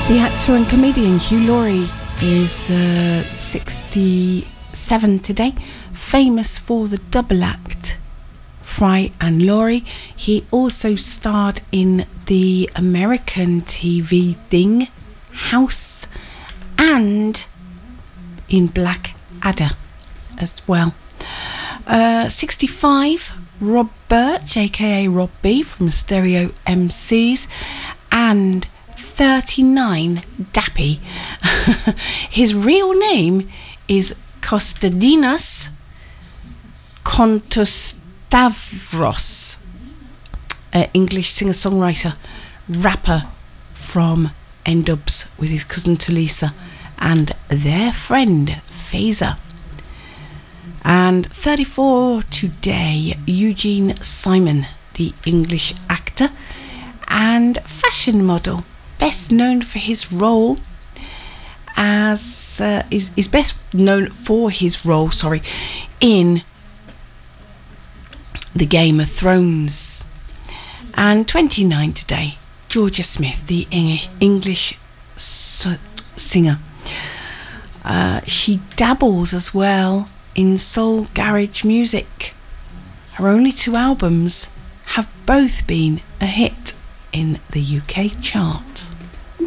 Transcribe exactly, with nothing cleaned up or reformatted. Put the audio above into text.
The actor and comedian Hugh Laurie is uh, sixty-seven today, famous for the double act Fry and Laurie. He also starred in the American T V thing House and in Blackadder as well. Uh, sixty-five, Rob Birch, aka Rob B from Stereo M Cs, and thirty-nine, Dappy. His real name is Kostadinos Kontostavros, uh, English singer-songwriter, rapper from N-Dubs with his cousin Talisa and their friend Phaser. And thirty-four today, Eugene Simon, the English actor and fashion model, best known for his role as uh, is, is best known for his role sorry in the Game of Thrones. And twenty-nine today, Georgia Smith, the English s- singer. Uh, she dabbles as well in soul garage music. Her only two albums have both been a hit in the U K chart.